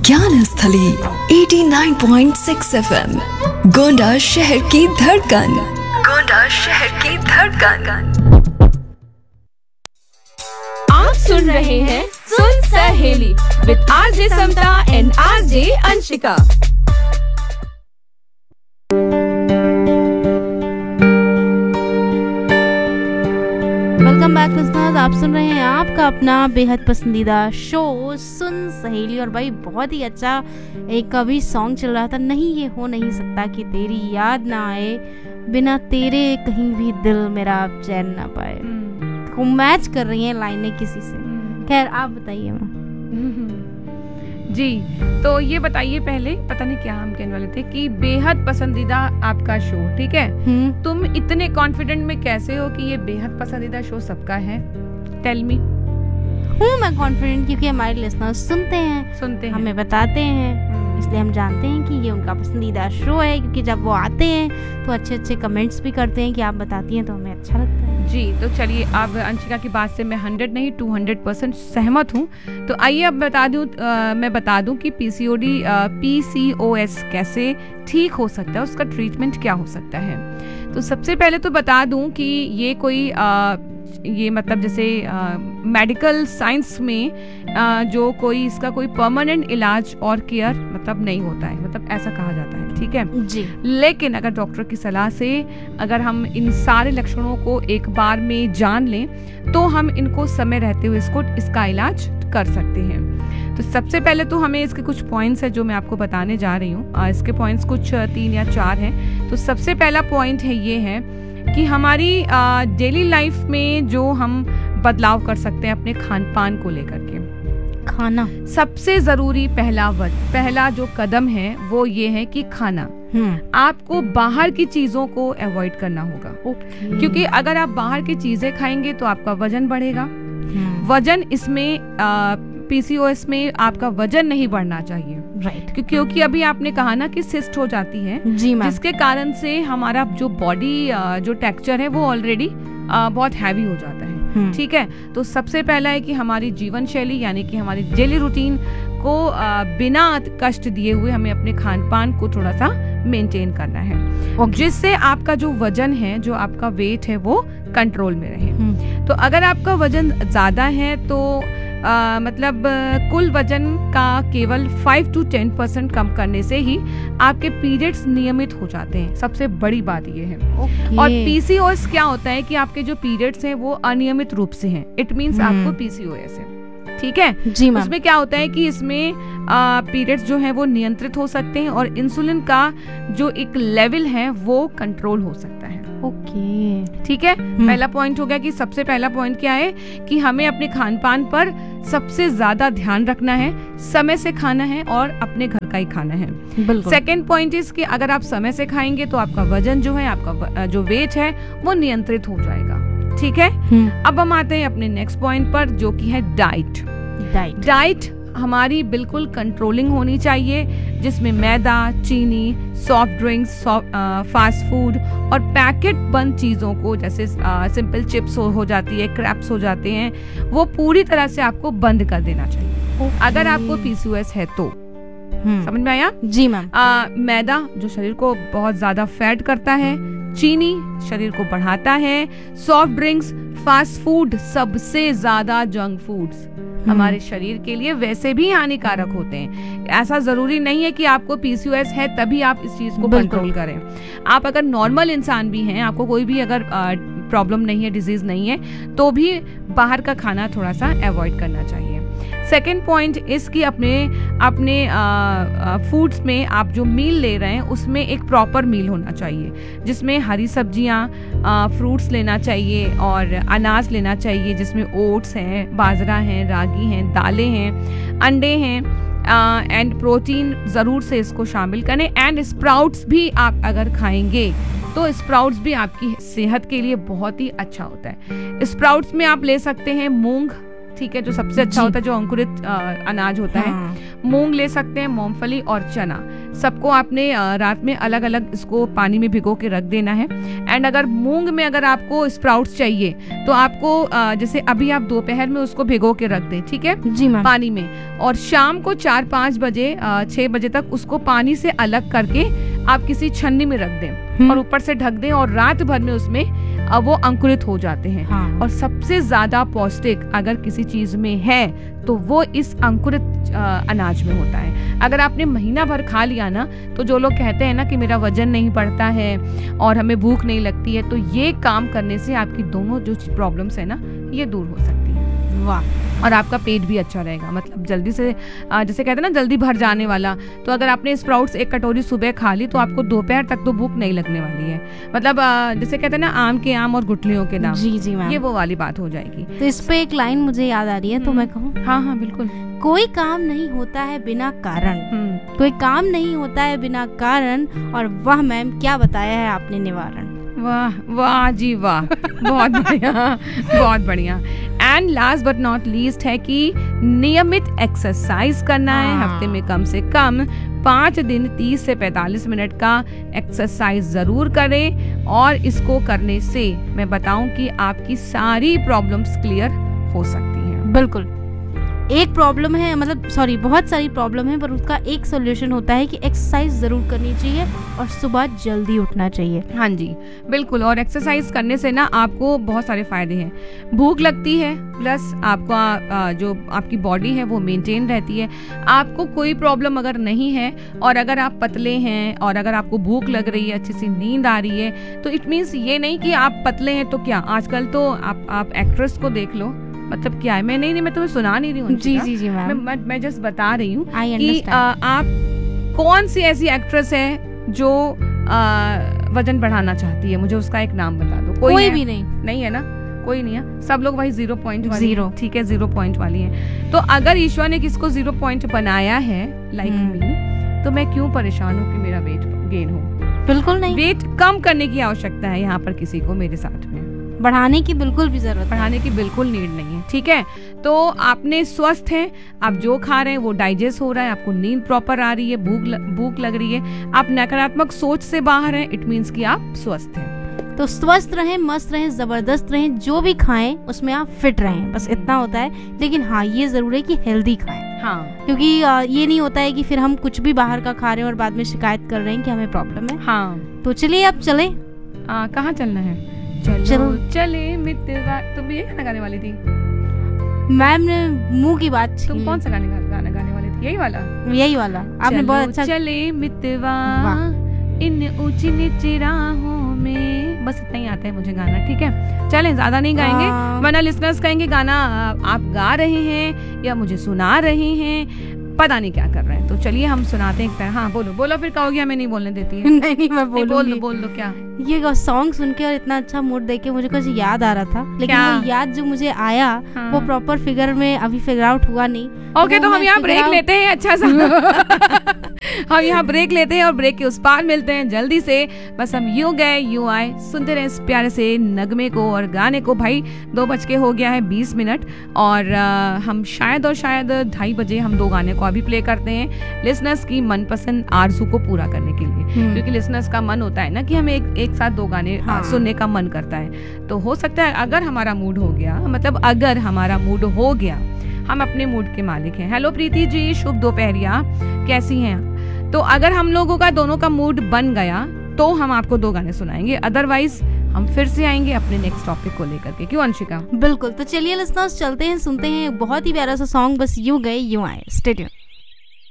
ज्ञान स्थली 89.6 FM, गोंडा शहर की धड़कन। गोंडा शहर की धड़कन। आप सुन रहे हैं सुन सहेली with RJ Samta and RJ Anshika. Welcome back listeners, आप सुन रहे हैं आपका अपना बेहद पसंदीदा शो सुन सहेली। और भाई बहुत ही अच्छा एक कवि सॉन्ग चल रहा था, नहीं ये हो नहीं सकता कि तेरी याद ना आए, बिना तेरे कहीं भी दिल मेरा चैन ना पाए। को मैच कर रही हैं लाइनें किसी से। खैर आप बताइए मैम। जी, तो ये बताइए पहले, पता नहीं क्या हम कहने वाले थे कि बेहद पसंदीदा आपका शो, ठीक है। तुम इतने कॉन्फिडेंट में कैसे हो कि ये बेहद पसंदीदा शो सबका है? Tell me. हूँ मैं कॉन्फिडेंट क्योंकि हमारे लिसनर्स सुनते हैं, हमें बताते हैं, इसलिए हम जानते हैं कि ये उनका पसंदीदा शो है। क्योंकि जब वो आते हैं तो अच्छे अच्छे कमेंट्स भी करते हैं कि आप बताती हैं, तो हमें अच्छा लगता है। जी, तो चलिए, अब अंशिका की बात से मैं 100 नहीं 200% सहमत हूँ। तो आइए अब मैं बता दूँ कि PCOS कैसे ठीक हो सकता है, उसका ट्रीटमेंट क्या हो सकता है। तो सबसे पहले तो बता दूँ कि ये कोई ये मतलब जैसे मेडिकल साइंस में जो कोई इसका कोई परमानेंट इलाज और केयर मतलब नहीं होता है, मतलब ऐसा कहा जाता है, ठीक है जी। लेकिन अगर डॉक्टर की सलाह से अगर हम इन सारे लक्षणों को एक बार में जान लें तो हम इनको समय रहते हुए इसका इलाज कर सकते हैं। तो सबसे पहले तो हमें इसके कुछ पॉइंट्स है जो मैं आपको बताने जा रही हूँ। इसके पॉइंट्स कुछ 3 या 4 हैं। तो सबसे पहला पॉइंट है ये है कि हमारी डेली लाइफ में जो हम बदलाव कर सकते हैं अपने खान पान को लेकर के। खाना सबसे जरूरी पहला जो कदम है वो ये है कि खाना। आपको बाहर की चीजों को अवॉइड करना होगा, क्योंकि अगर आप बाहर की चीजें खाएंगे तो आपका वजन बढ़ेगा। वजन इसमें PCOS में आपका वजन नहीं बढ़ना चाहिए, राइट। क्योंकि अभी आपने कहा ना कि सिस्ट हो जाती है, जी मैम, जिसके कारण से हमारा जो बॉडी जो टेक्सचर है वो ऑलरेडी बहुत हैवी हो जाता है, ठीक है। तो सबसे पहला है कि हमारी जीवन शैली यानी कि हमारी डेली रूटीन को बिना कष्ट दिए हुए हमें अपने खान पान को थोड़ा सा मेंटेन करना है, जिससे आपका जो वजन है, जो आपका वेट है वो कंट्रोल में रहे। तो अगर आपका वजन ज्यादा है तो मतलब कुल वजन का केवल 5 to 10% कम करने से ही आपके पीरियड्स नियमित हो जाते हैं। सबसे बड़ी बात ये है। और PCOS क्या होता है कि आपके जो पीरियड्स हैं वो अनियमित रूप से हैं। इट मीन्स आपको PCOS है, ठीक है जी मैम। उसमें क्या होता है कि इसमें पीरियड्स जो है वो नियंत्रित हो सकते हैं और इंसुलिन का जो एक लेवल है वो कंट्रोल हो सकता है। ओके, ठीक है। पहला पॉइंट हो गया कि सबसे पहला पॉइंट क्या है कि हमें अपने खान पान पर सबसे ज्यादा ध्यान रखना है, समय से खाना है और अपने घर का ही खाना है। सेकेंड पॉइंट इज कि अगर आप समय से खाएंगे तो आपका वजन जो है, आपका जो वेट है वो नियंत्रित हो जाएगा, ठीक है। अब हम आते हैं अपने नेक्स्ट पॉइंट पर जो कि है डाइट हमारी बिल्कुल कंट्रोलिंग होनी चाहिए, जिसमें मैदा, चीनी, सॉफ्ट ड्रिंक्स, फास्ट फूड और पैकेट बंद चीज़ों को जैसे सिंपल चिप्स हो जाती है, क्रैप्स हो जाते हैं, वो पूरी तरह से आपको बंद कर देना चाहिए अगर आपको PCOS है तो। समझ में आया? जी मैम। मैदा जो शरीर को बहुत ज्यादा फैट करता है, चीनी शरीर को बढ़ाता है, सॉफ्ट ड्रिंक्स, फास्ट फूड, सबसे ज्यादा जंक फूड्स हमारे शरीर के लिए वैसे भी हानिकारक होते हैं। ऐसा जरूरी नहीं है कि आपको PCOS है तभी आप इस चीज को कंट्रोल करें। आप अगर नॉर्मल इंसान भी हैं, आपको कोई भी अगर प्रॉब्लम नहीं है, डिजीज नहीं है, तो भी बाहर का खाना थोड़ा सा अवॉइड करना चाहिए। सेकेंड पॉइंट इसकी अपने फूड्स में आप जो मील ले रहे हैं उसमें एक प्रॉपर मील होना चाहिए, जिसमें हरी सब्जियां, फ्रूट्स लेना चाहिए और अनाज लेना चाहिए, जिसमें ओट्स हैं, बाजरा है, रागी हैं, दालें हैं, अंडे हैं एंड प्रोटीन ज़रूर से इसको शामिल करें। एंड स्प्राउट्स भी आप अगर खाएंगे तो स्प्राउट्स भी आपकी सेहत के लिए बहुत ही अच्छा होता है। स्प्राउट्स में आप ले सकते हैं मूंग, ठीक है, जो सबसे अच्छा होता है, जो अंकुरित अनाज होता है। मूंग ले सकते हैं, मूंगफली और चना, सबको आपने रात में अलग अलग इसको पानी में भिगो के रख देना है। एंड अगर मूंग में अगर आपको स्प्राउट्स चाहिए तो आपको जैसे अभी आप दोपहर में उसको भिगो के रख दें, ठीक है जी मैम, पानी में, और शाम को 4-5 बजे 6 बजे तक उसको पानी से अलग करके आप किसी छन्नी में रख दें और ऊपर से ढक दें, और रात भर में उसमें वो अंकुरित हो जाते हैं। हाँ। और सबसे ज्यादा पौष्टिक अगर किसी चीज में है तो वो इस अंकुरित अनाज में होता है। अगर आपने महीना भर खा लिया ना, तो जो लोग कहते हैं ना कि मेरा वजन नहीं बढ़ता है और हमें भूख नहीं लगती है, तो ये काम करने से आपकी दोनों जो प्रॉब्लम्स है ना, ये दूर हो सकती है। वाह। और आपका पेट भी अच्छा रहेगा, मतलब जल्दी से जैसे कहते हैं ना जल्दी भर जाने वाला। तो अगर आपने स्प्राउट्स 1 कटोरी सुबह खा ली तो आपको दोपहर तक तो भूख नहीं लगने वाली है। मतलब जैसे कहते हैं ना आम के आम और गुठलियों के दाम, जी जी मैम, ये वो वाली बात हो जाएगी। तो इस पे एक लाइन मुझे याद आ रही है, तो मैं कहूँ, हाँ हाँ बिल्कुल, कोई काम नहीं होता है बिना कारण, कोई काम नहीं होता है बिना कारण, और वाह मैम क्या बताया है आपने निवारण। वाह वाह जी वाह, बहुत बढ़िया, बहुत बढ़िया। And last but not least है कि नियमित एक्सरसाइज करना है। हफ्ते में कम से कम 5 दिन 30 से 45 मिनट का एक्सरसाइज जरूर करें, और इसको करने से मैं बताऊं कि आपकी सारी प्रॉब्लम्स क्लियर हो सकती हैं। बिल्कुल, एक प्रॉब्लम है, मतलब सॉरी बहुत सारी प्रॉब्लम है, पर उसका एक सोल्यूशन होता है कि एक्सरसाइज जरूर करनी चाहिए और सुबह जल्दी उठना चाहिए। हाँ जी बिल्कुल, और एक्सरसाइज करने से ना आपको बहुत सारे फायदे हैं। भूख लगती है, प्लस आपका जो आपकी बॉडी है वो मेंटेन रहती है। आपको कोई प्रॉब्लम अगर नहीं है, और अगर आप पतले हैं और अगर आपको भूख लग रही है, अच्छी सी नींद आ रही है, तो इट मीन्स ये नहीं कि आप पतले हैं तो क्या। आजकल तो आप एक्ट्रेस को देख लो, मतलब क्या है, मैं नहीं मैं तुम्हें सुना नहीं रही हूँ, जी जी जी मैम, मैं जस्ट बता रही हूँ कि आप कौन सी ऐसी एक्ट्रेस है जो वजन बढ़ाना चाहती है, मुझे उसका एक नाम बता दो। कोई भी नहीं है ना, कोई नहीं है, सब लोग वही 0 पॉइंट वाली, जीरो, ठीक है 0 पॉइंट वाली है। तो अगर ईश्वर ने किसको 0 पॉइंट बनाया है लाइक मी, तो मैं क्यों परेशान हूँ कि मेरा वेट गेन हो। बिल्कुल नहीं, वेट कम करने की आवश्यकता है यहाँ पर किसी को, मेरे साथ में बढ़ाने की बिल्कुल भी जरूरत, बढ़ाने की बिल्कुल नीड नहीं है, ठीक है। तो आपने स्वस्थ हैं, आप जो खा रहे हैं वो डाइजेस्ट हो रहा है, आपको नींद प्रॉपर आ रही है, भूख लग रही है, आप नकारात्मक सोच से बाहर हैं, इट मीन्स कि आप स्वस्थ हैं। तो स्वस्थ रहें, मस्त रहें, जबरदस्त रहें, जो भी खाएं उसमें आप फिट रहें, बस इतना होता है। लेकिन हाँ ये जरूर है कि हेल्दी खाएं, हाँ, क्योंकि ये नहीं होता है कि फिर हम कुछ भी बाहर का खा रहे हैं और बाद में शिकायत कर रहे हैं कि हमें प्रॉब्लम है। हाँ, तो चलिए अब चले, कहाँ चलना है? चलो चले मितवा। तुम ये गाना गाने वाली थी? मैम ने मुंह की बात, तुम कौन सा गाना गाने वाली थी? यही वाला आपने बहुत अच्छा। चले मितवा इन ऊंची नीची राहों में, बस इतना ही आता है मुझे गाना, ठीक है। चलें, ज्यादा नहीं गाएंगे वरना लिसनर्स कहेंगे गाना आप गा रहे हैं या मुझे सुना रहे हैं, पता नहीं क्या कर रहे हैं। तो चलिए हम सुनाते हैं। हाँ बोलो, फिर कहोगे हमें नहीं बोलने देती है। नहीं मैं बोल दो क्या। ये सॉन्ग सुन के और इतना अच्छा मूड देख के मुझे कुछ याद आ रहा था, लेकिन वो याद जो मुझे आया वो प्रॉपर फिगर में अभी फिगर आउट हुआ नहीं। ओके, तो हम यहाँ ब्रेक लेते हैं, अच्छा सा हम यहाँ ब्रेक लेते हैं और ब्रेक के उस पार मिलते हैं जल्दी से। बस हम यूं गए यूं आए सुनते रहे इस प्यारे से नगमे को और गाने को। भाई 2 बज के हो गया है 20 मिनट, और हम शायद 2:30 बजे हम 2 गाने को अभी प्ले करते हैं लिसनर्स की मनपसंद आरज़ू को पूरा करने के लिए, क्योंकि लिसनर्स का मन होता है ना कि हमें एक साथ 2 गाने सुनने का मन करता है। तो हो सकता है अगर हमारा मूड हो गया, मतलब अगर हमारा मूड हो गया, हम अपने मूड के मालिक हैं। हेलो प्रीति जी, शुभ दोपहरिया, कैसी हैं? तो अगर हम लोगों का दोनों का मूड बन गया तो हम आपको 2 गाने सुनाएंगे, अदरवाइज हम फिर से आएंगे अपने नेक्स्ट टॉपिक को लेकर के। क्यों अंशिका? बिल्कुल, तो चलिए लिसनर्स चलते हैं, सुनते हैं बहुत ही प्यारा सा सॉन्ग, बस यूं गए यूं आए। Stay tuned.